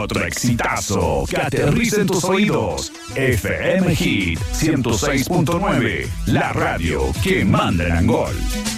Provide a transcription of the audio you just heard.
Otro exitazo que aterriza en tus oídos. FM Hit 106.9, la radio que manda en Angol.